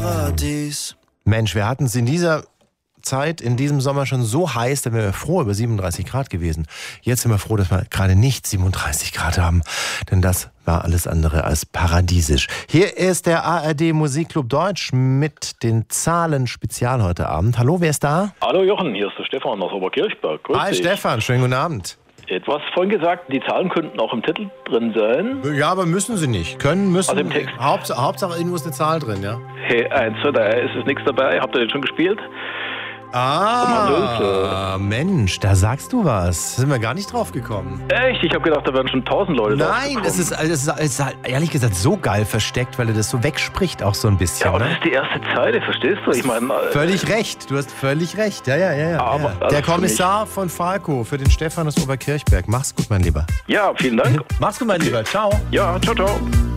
Paradies. Mensch, wir hatten es in dieser Zeit, in diesem Sommer schon so heiß, da wären wir froh über 37 Grad gewesen. Jetzt sind wir froh, dass wir gerade nicht 37 Grad haben, denn das war alles andere als paradiesisch. Hier ist der ARD Musikclub Deutsch mit den Zahlen Spezial heute Abend. Hallo, wer ist da? Hallo Jochen, hier ist der Stefan aus Oberkirchberg. Grüß Hi dich. Stefan, schönen guten Abend. Du hast vorhin gesagt, die Zahlen könnten auch im Titel drin sein. Ja, aber müssen sie nicht. Können, müssen. Also im Text. Hauptsache irgendwo ist eine Zahl drin, ja? Hey, 1, 2, 3, ist es nichts dabei? Habt ihr den schon gespielt? Mensch, da sagst du was. Sind wir gar nicht drauf gekommen. Echt? Ich habe gedacht, da wären schon 1000 Leute Nein, es ist halt ehrlich gesagt so geil versteckt, weil er das so wegspricht auch so ein bisschen. Ja, aber ne? das ist die erste Zeile, verstehst du? Ich meine, Völlig recht, du hast völlig recht. Ja. Aber Der also Kommissar von Falco für den Stefan aus Oberkirchberg. Mach's gut, mein Lieber. ja, vielen Dank. Mach's gut, mein Lieber. Ciao. Ja, ciao, ciao.